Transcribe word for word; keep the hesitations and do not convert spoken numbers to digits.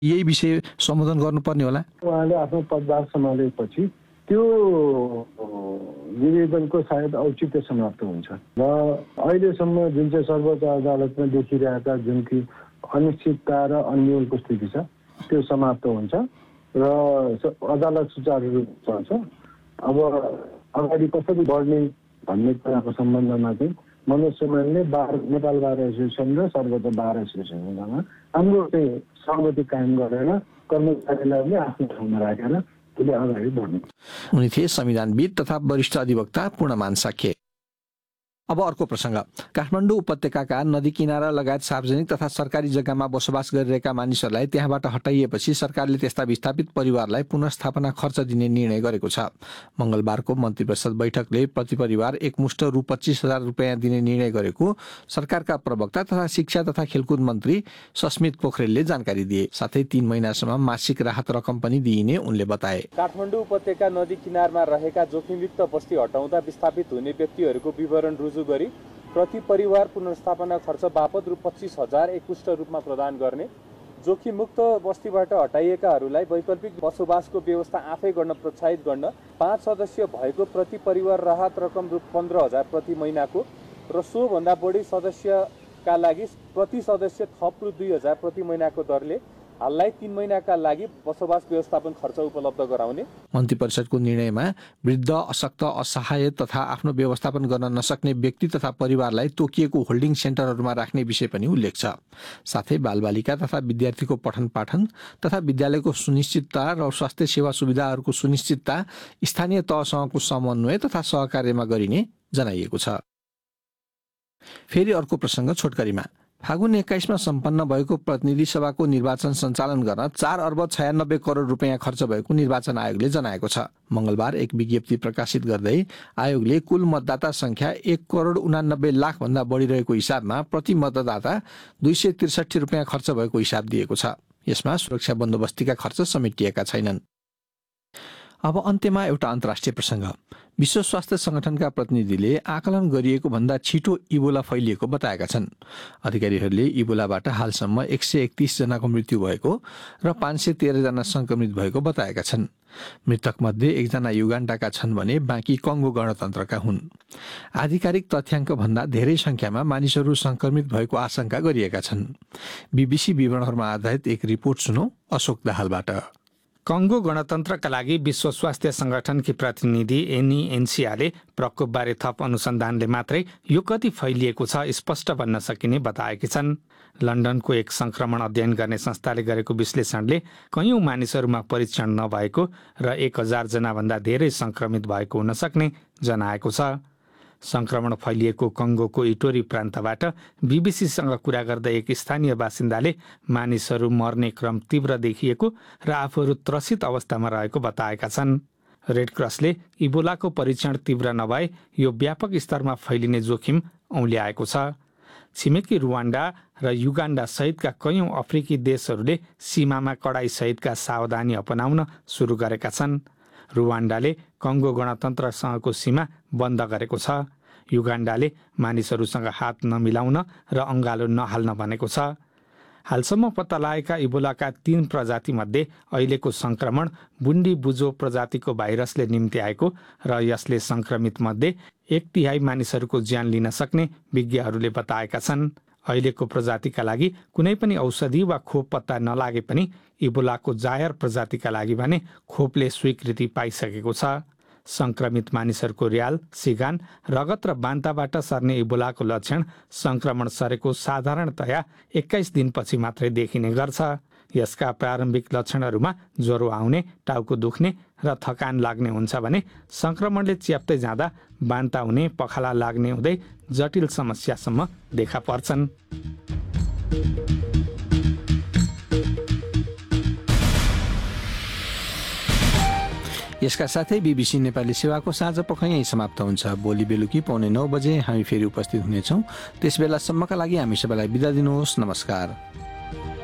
यही विषय सम्बोधन गर्नुपर्ने होला। उहाँले आफ्नो पदभार सम्हालेपछि त्यो निवेदनको सायद औचित्य समाप्त हुन्छ र अहिलेसम्म जुन चाहिँ सर्वोच्च अदालतमा देखिरहेका जुन कि अनिश्चितता र अन्यलको स्थिति छ त्यो समाप्त हुन्छ र अदालत सुचारू रूपमा चल्छ। अब अगाडि कसरी बढ्ने भन्ने कुराको सम्बन्धमा चाहिँ मनोज सुमानले बार नेपाल बार एसोसिएसन र सर्वोच्च बार एसोसिएसनमा हाम्रो चाहिँ सहमति कायम गरेर कर्मचारीलाई पनि आफ्नो ठाउँमा राखेर त्यसले अगाडि बढ्नु। उनी थिए संविधानविद तथा वरिष्ठ अधिवक्ता पूर्णमान साक्य। अब अर्को प्रसंग, काठमाडौँ उपत्यकाका नदी किनारा लगायत सार्वजनिक तथा सरकारी जग्गामा बसोबास गरिरहेका मानिसहरूलाई त्यहाँबाट हटाइएपछि सरकारले त्यस्ता विस्थापित परिवारलाई पुनर्स्थापना खर्च दिने निर्णय गरेको छ। मंगलबारको मन्त्री परिषद बैठकले प्रति परिवार एकमुष्ट रु पच्चीस हजार रुपियाँ दिने निर्णय गरेको सरकारका प्रवक्ता तथा शिक्षा तथा खेलकुद मन्त्री सस्मित पोखरेलले जानकारी दिए। साथै तीन महिनासम्म मासिक राहत रकम पनि दिइने उनले बताए। काठमाडौँ उपत्यका नदी किनारमा रहेका जोखिमयुक्त बस्ती हटाउँदा विस्थापित हुने व्यक्तिहरूको विवरण रुजु गरी प्रति परिवार पुनर्स्थापना खर्च बापत रु पच्चीस हजार एकमुष्ट रूपमा प्रदान गर्ने, जोखिम मुक्त बस्तीबाट हटाइएकाहरूलाई वैकल्पिक बसोबासको व्यवस्था आफै गर्न प्रोत्साहित गर्न पाँच सदस्य भएको प्रति परिवार राहत रकम रु पन्ध्र हजार प्रति महिनाको र सोभन्दा बढी सदस्यका लागि प्रति सदस्य थप रु दुई हजार प्रति महिनाको दरले हाललाई तीन महिनाका लागि बसोबास व्यवस्थापन खर्च उपलब्ध गराउने। मन्त्री परिषदको निर्णयमा वृद्ध, अशक्त, असहाय तथा आफ्नो व्यवस्थापन गर्न नसक्ने व्यक्ति तथा परिवारलाई तोकिएको होल्डिङ सेन्टरहरूमा राख्ने विषय पनि उल्लेख छ। साथै बालबालिका तथा विद्यार्थीको पठन पाठन तथा विद्यालयको सुनिश्चितता र स्वास्थ्य सेवा सुविधाहरूको सुनिश्चितता स्थानीय तहसँगको समन्वय तथा सहकार्यमा गरिने जनाइएको छ। फेरि अर्को प्रसंग छोटकरीमा, फागुन एक्काइसमा सम्पन्न भएको प्रतिनिधि सभाको निर्वाचन सञ्चालन गर्न चार अर्ब छयानब्बे करोड रुपियाँ खर्च भएको निर्वाचन आयोगले जनाएको छ। मंगलबार एक विज्ञप्ति प्रकाशित गर्दै आयोगले कुल मतदाता संख्या एक करोड उनानब्बे लाख भन्दा बढी रहेको हिसाबमा प्रति मतदाता दुई सय त्रिसठी रुपियाँ खर्च भएको हिसाब दिएको छ। यसमा सुरक्षा बन्दोबस्तीका खर्च समेटिएका छैनन्। अब अन्त्यमा एउटा अन्तर्राष्ट्रिय प्रसंग, विश्व स्वास्थ्य संगठनका प्रतिनिधिले आकलन गरिएको भन्दा छिटो इबोला फैलिएको बताएका छन्। अधिकारीहरूले इबोलाबाट हालसम्म एक सय एकतीस जनाको मृत्यु भएको र पाँच सय तेह्र जना संक्रमित भएको बताएका छन्। मृतक मध्ये एकजना युगान्डाका छन् भने बाँकी कङ्गो गणतन्त्रका हुन्। आधिकारिक तथ्याङ्क भन्दा धेरै संख्यामा मानिसहरू संक्रमित भएको आशंका गरिएका छन्। बीबीसी विवरणहरूमा आधारित एक रिपोर्ट सुनौ अशोक दाहालबाट। कङ्गो गणतन्त्रका लागि विश्व स्वास्थ्य संगठनकी प्रतिनिधि एनी एनसियाले प्रकोपबारे थप अनुसन्धानले मात्रै यो कति फैलिएको छ स्पष्ट भन्न सकिने बताएकी छन्। लन्डनको एक संक्रमण अध्ययन गर्ने संस्थाले गरेको विश्लेषणले कयौं मानिसहरूमा परीक्षण नभएको र एक हजार जनाभन्दा धेरै संक्रमित भएको हुन सक्ने जनाएको छ। संक्रमण फैलिएको कङ्गोको इटोरी प्रान्तबाट बीबीसीसँग कुरा गर्दै एक स्थानीय बासिन्दाले मानिसहरू मर्ने क्रम तीव्र देखिएको र आफूहरू त्रसित अवस्थामा रहेको बताएका छन्। रेड क्रसले इबोलाको परीक्षण तीव्र नभए यो व्यापक स्तरमा फैलिने जोखिम औल्याएको छ। छिमेकी रुवान्डा र युगान्डा सहितका कयौं अफ्रिकी देशहरूले सीमामा कडाई सहितका सावधानी अपनाउन सुरु गरेका छन्। रुवान्डाले कङ्गो गणतन्त्रसँगको सीमा बन्द गरेको छ। युगान्डाले मानिसहरूसँग हात नमिलाउन र अङ्गालो नहाल्न भनेको छ। हालसम्म पत्ता लागेका इबोलाका तीन प्रजाति मध्ये अहिलेको संक्रमण बुन्डी बुजो प्रजातिको भाइरसले निम्त्याएको र यसले संक्रमित मध्ये एक तिहाई मानिसहरूको ज्यान लिन सक्ने विज्ञहरूले बताएका छन्। अहिलेको प्रजातिका लागि कुनै पनि औषधि वा खोप पत्ता नलागे पनि इबोलाको जायर प्रजातिका लागि भने खोपले स्वीकृति पाइसकेको छ। संक्रमित मानिसहरूको र्याल, सिगान, रगत र बान्ताबाट सर्ने इबोलाको लक्षण संक्रमण सरेको साधारणतया एक्काइस दिनपछि मात्रै देखिने गर्छ। यसका प्रारम्भिक लक्षणहरूमा ज्वरो आउने, टाउको दुख्ने र थकान लाग्ने हुन्छ भने संक्रमणले च्याप्दै जाँदा बान्ता हुने, पखाला लाग्ने हुँदै जटिल समस्यासम्म देखा पर्छन्। यसका साथै बीबीसी नेपाली सेवाको साँझ पख यही समाप्त हुन्छ। भोलि बेलुकी पौने नौ बजे हामी फेरि उपस्थित हुनेछौँ। त्यसबेलासम्मका लागि हामी सबैलाई बिदा दिनुहोस्। नमस्कार।